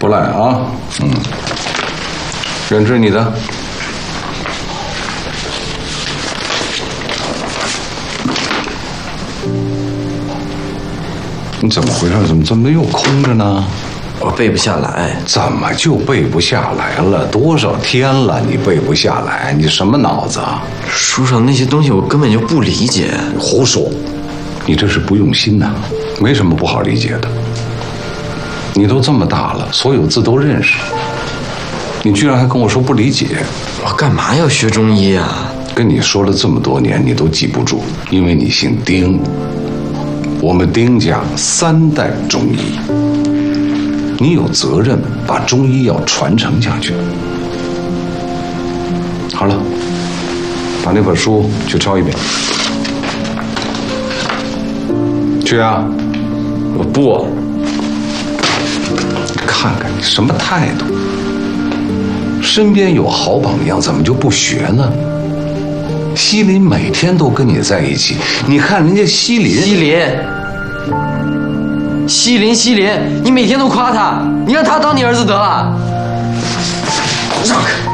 不赖啊。远志，你的。你怎么回事？怎么又空着呢？ 我背不下来。 怎么就背不下来了？多少天了，你背不下来？你什么脑子啊？ 书上那些东西我根本就不理解。 胡说！你这是不用心呐，没什么不好理解的。你都这么大了，所有字都认识，你居然还跟我说不理解？ 我干嘛要学中医啊？ 跟你说了这么多年，你都记不住，因为你姓丁。我们丁家3代中医，你有责任把中医要传承下去。好了，把那本书去抄一遍。去啊！ 我不。 看看你什么态度！身边有好榜样，怎么就不学呢？西林每天都跟你在一起，你看人家西林，你每天都夸他，你让他当你儿子得了。让开！